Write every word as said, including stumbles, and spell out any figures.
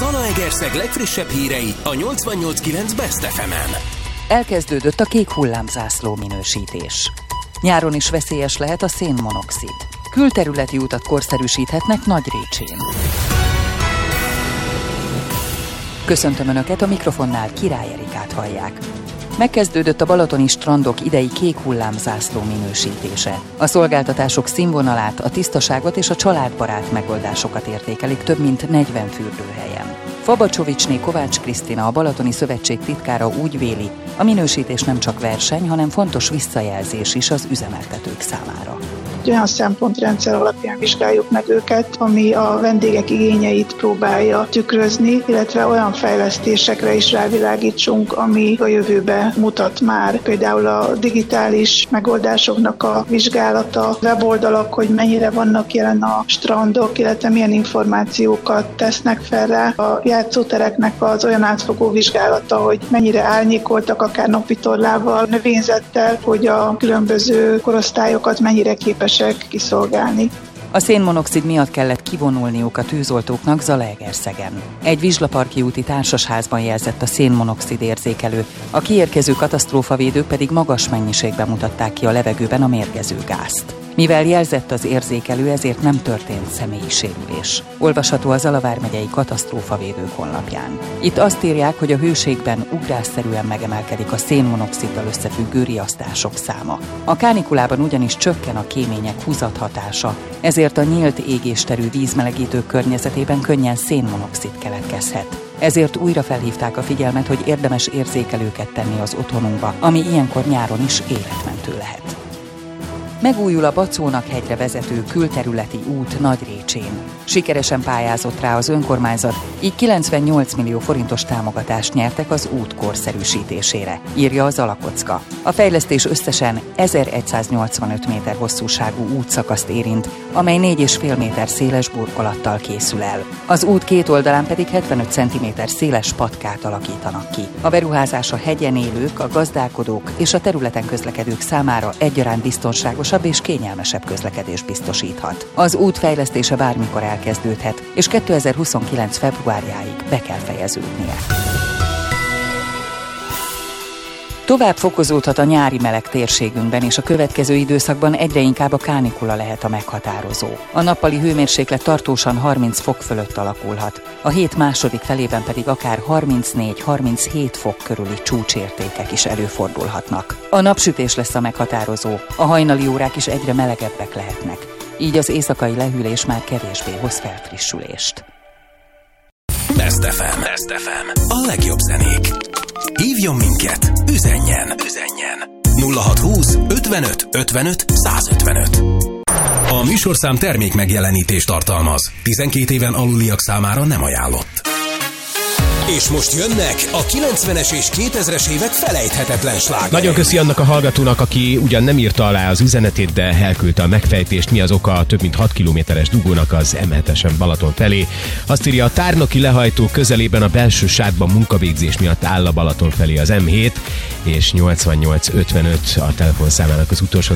Zalaegerszeg legfrissebb hírei a nyolcvannyolc kilenc Best ef emen. Elkezdődött a kék hullámzászló minősítés. Nyáron is veszélyes lehet a szénmonoxid. Külterületi utat korszerűsíthetnek Nagyrécsén. Köszöntöm Önöket, a mikrofonnál Király Erikát hallják. Megkezdődött a balatoni strandok idei kék hullámzászló minősítése. A szolgáltatások színvonalát, a tisztaságot és a családbarát megoldásokat értékelik több mint negyven fürdőhelyen. Fabacsovicsné Kovács Krisztina, a Balatoni Szövetség titkára úgy véli, a minősítés nem csak verseny, hanem fontos visszajelzés is az üzemeltetők számára. Olyan szempontrendszer alapján vizsgáljuk meg őket, ami a vendégek igényeit próbálja tükrözni, illetve olyan fejlesztésekre is rávilágítsunk, ami a jövőbe mutat már. Például a digitális megoldásoknak a vizsgálata, weboldalak, hogy mennyire vannak jelen a strandok, illetve milyen információkat tesznek fel rá. A játszótereknek az olyan átfogó vizsgálata, hogy mennyire árnyékoltak, akár napitorlával, növényzettel, hogy a különböző korosztályokat mennyire képes kiszolgálni. A szénmonoxid miatt kellett kivonulniuk a tűzoltóknak Zalaegerszegen. Egy Vizslaparki úti társasházban jelzett a szénmonoxid érzékelő, a kiérkező katasztrófavédők pedig magas mennyiségben mutatták ki a levegőben a mérgező gázt. Mivel jelzett az érzékelő, ezért nem történt személyi sérülés. Olvasható a Zala vármegyei katasztrófavédők honlapján. Itt azt írják, hogy a hőségben ugrásszerűen megemelkedik a szénmonoxiddal összefüggő riasztások száma. A kánikulában ugyanis csökken a kémények húzathatása, ezért a nyílt égésterű vízmelegítők környezetében könnyen szénmonoxid keletkezhet. Ezért újra felhívták a figyelmet, hogy érdemes érzékelőket tenni az otthonunkba, ami ilyenkor nyáron is életmentő lehet. Megújul a Bacónak hegyre vezető külterületi út Nagyrécsén. Sikeresen pályázott rá az önkormányzat, így kilencvennyolc millió forintos támogatást nyertek az út korszerűsítésére, írja a Zalakocka. A fejlesztés összesen ezeregyszáznyolcvanöt méter hosszúságú útszakaszt érint, amely négy egész öt méter széles burkolattal készül el. Az út két oldalán pedig hetvenöt centiméter széles patkát alakítanak ki. A beruházás a hegyen élők, a gazdálkodók és a területen közlekedők számára egyaránt biztonságos és kényelmesebb közlekedést biztosíthat. Az út fejlesztése bármikor elkezdődhet, és kétezer-huszonkilenc februárjáig be kell fejeződnie. Tovább fokozódhat a nyári meleg térségünkben, és a következő időszakban egyre inkább a kánikula lehet a meghatározó. A nappali hőmérséklet tartósan harminc fok fölött alakulhat, a hét második felében pedig akár harmincnégy-harminchét fok körüli csúcsértékek is előfordulhatnak. A napsütés lesz a meghatározó, a hajnali órák is egyre melegebbek lehetnek, így az éjszakai lehűlés már kevésbé hoz felfrissülést. Best ef em. Best ef em. A legjobb zenék. Hívjon minket, üzenjen, üzenjen. nulla hatszázhúsz ötvenöt ötvenöt százötvenöt. A műsorszám termék megjelenítést tartalmaz. tizenkét éven aluliak számára nem ajánlott. És most jönnek a kilencvenes és kétezres évek felejthetetlen slágerei. Nagyon köszi annak a hallgatónak, aki ugyan nem írta alá az üzenetét, de elküldte a megfejtést, mi az oka a több mint hat kilométeres dugónak az em hetesen Balaton felé. Azt írja, a tárnoki lehajtó közelében a belső sávban munkavégzés miatt áll a Balaton felé az em hét, és nyolcvannyolc ötvenöt a telefonszámának az utolsó